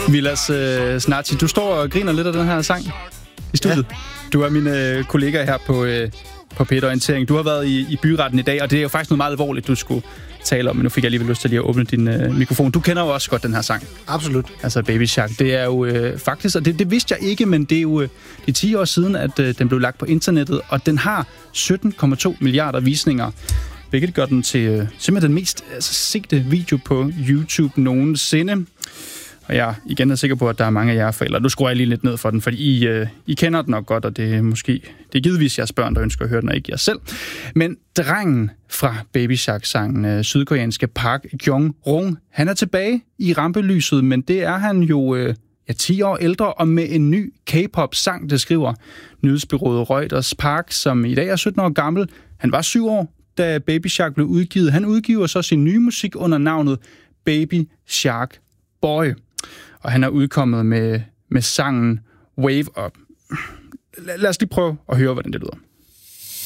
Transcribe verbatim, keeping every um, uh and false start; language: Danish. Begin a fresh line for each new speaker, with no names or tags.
Vilas øh, Snarchi, du står og griner lidt af den her sang i studiet. Ja. Du er min øh, kollega her på, øh, på P et Orientering. Du har været i, i byretten i dag, og det er jo faktisk noget meget alvorligt, du skulle tale om, men nu fik jeg alligevel lyst til lige at åbne din øh, mikrofon. Du kender jo også godt den her sang.
Absolut.
Altså Baby Shark. Det er jo øh, faktisk, og det, det vidste jeg ikke, men det er jo øh, det er ti år siden, at øh, den blev lagt på internettet, og den har sytten komma to milliarder visninger, hvilket gør den til øh, simpelthen den mest altså, sigte video på YouTube nogensinde. Og jeg igen er sikker på, at der er mange af jer forældre. Nu skruer jeg lige lidt ned for den, fordi I, øh, I kender den nok godt, og det er måske det er givetvis jeres børn, der ønsker at høre den, og ikke jer selv. Men drengen fra Baby Shark-sangen, øh, sydkoreanske Park Jong-rung, han er tilbage i rampelyset, men det er han jo øh, ja, ti år ældre, og med en ny K-pop-sang, det skriver nyhedsbureauet Reuters. Park, som i dag er sytten år gammel, han var syv år, da Baby Shark blev udgivet. Han udgiver så sin nye musik under navnet Baby Shark Boy. Og han er udkommet med, med sangen Wave Up. Lad os lige prøve at høre, hvordan det lyder.